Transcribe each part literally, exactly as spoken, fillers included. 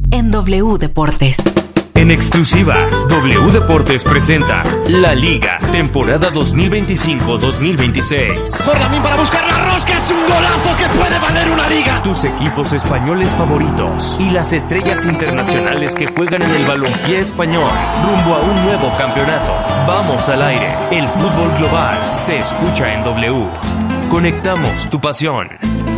en W Deportes. En exclusiva, W Deportes presenta La Liga, temporada dos mil veinticinco dos mil veintiséis. Por Lamín para buscar la rosca, es un golazo que puede valer una liga. Tus equipos españoles favoritos y las estrellas internacionales que juegan en el balompié español, rumbo a un nuevo campeonato. Vamos al aire, el fútbol global se escucha en W. Conectamos tu pasión.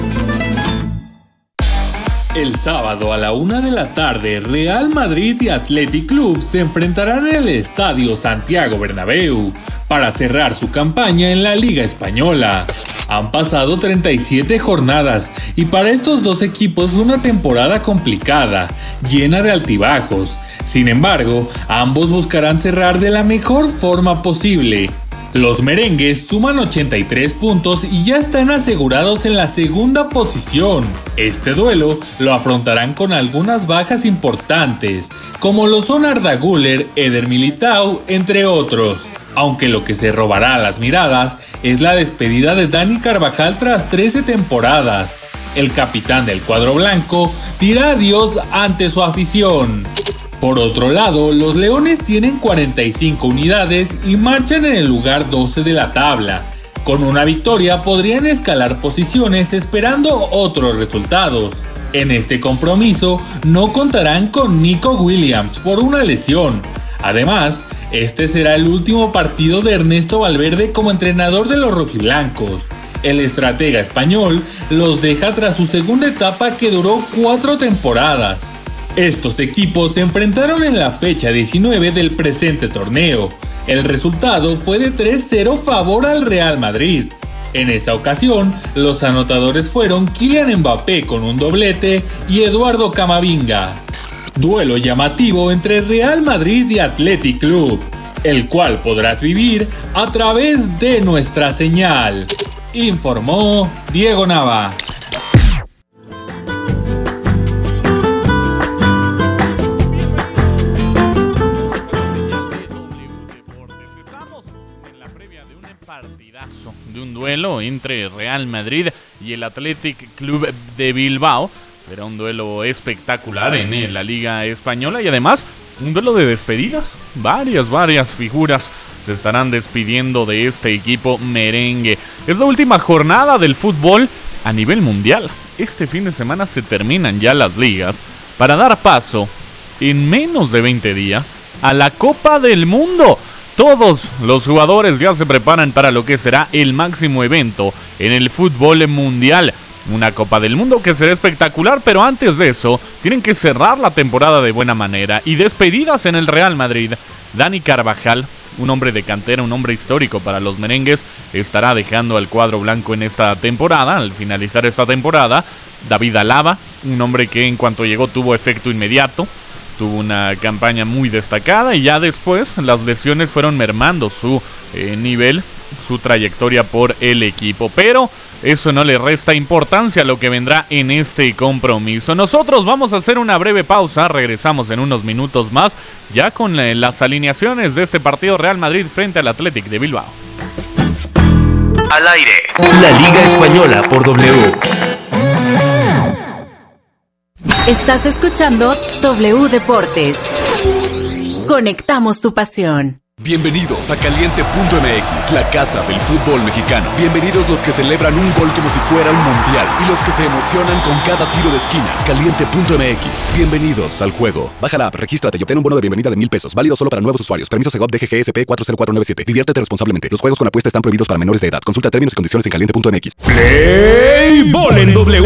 El sábado a la una de la tarde, Real Madrid y Athletic Club se enfrentarán en el Estadio Santiago Bernabéu para cerrar su campaña en la Liga Española. Han pasado treinta y siete jornadas y para estos dos equipos una temporada complicada, llena de altibajos. Sin embargo, ambos buscarán cerrar de la mejor forma posible. Los merengues suman ochenta y tres puntos y ya están asegurados en la segunda posición. Este duelo lo afrontarán con algunas bajas importantes, como lo son Arda Güler, Eder Militao, entre otros. Aunque lo que se robará las miradas es la despedida de Dani Carvajal tras trece temporadas. El capitán del cuadro blanco dirá adiós ante su afición. Por otro lado, los Leones tienen cuarenta y cinco unidades y marchan en el lugar doce de la tabla. Con una victoria podrían escalar posiciones esperando otros resultados. En este compromiso no contarán con Nico Williams por una lesión. Además, este será el último partido de Ernesto Valverde como entrenador de los rojiblancos. El estratega español los deja tras su segunda etapa que duró cuatro temporadas. Estos equipos se enfrentaron en la fecha diecinueve del presente torneo. El resultado fue de tres cero favor al Real Madrid. En esa ocasión, los anotadores fueron Kylian Mbappé con un doblete y Eduardo Camavinga. Duelo llamativo entre Real Madrid y Athletic Club, el cual podrás vivir a través de nuestra señal. Informó Diego Nava. De un duelo entre Real Madrid y el Athletic Club de Bilbao. Será un duelo espectacular en la Liga Española y además un duelo de despedidas. Varias, varias figuras se estarán despidiendo de este equipo merengue. Es la última jornada del fútbol a nivel mundial. Este fin de semana se terminan ya las ligas para dar paso en menos de veinte días a la Copa del Mundo. Todos los jugadores ya se preparan para lo que será el máximo evento en el fútbol mundial. Una Copa del Mundo que será espectacular, pero antes de eso, tienen que cerrar la temporada de buena manera. Y despedidas en el Real Madrid. Dani Carvajal, un hombre de cantera, un hombre histórico para los merengues, estará dejando al cuadro blanco en esta temporada. Al finalizar esta temporada, David Alaba, un hombre que en cuanto llegó tuvo efecto inmediato. Tuvo una campaña muy destacada y ya después las lesiones fueron mermando su eh, nivel, su trayectoria por el equipo. Pero eso no le resta importancia a lo que vendrá en este compromiso. Nosotros vamos a hacer una breve pausa, regresamos en unos minutos más, ya con eh, las alineaciones de este partido Real Madrid frente al Athletic de Bilbao. Al aire, la Liga Española por W. Estás escuchando W Deportes. Conectamos tu pasión. Bienvenidos a Caliente punto M X, la casa del fútbol mexicano. Bienvenidos los que celebran un gol como si fuera un mundial y los que se emocionan con cada tiro de esquina. Caliente punto M X, bienvenidos al juego. Baja la app, regístrate y obtén un bono de bienvenida de mil pesos, válido solo para nuevos usuarios. Permiso Segov D G G S P cuatro cero cuatro nueve siete. Diviértete responsablemente. Los juegos con apuesta están prohibidos para menores de edad. Consulta términos y condiciones en Caliente punto M X. Play Ball en W.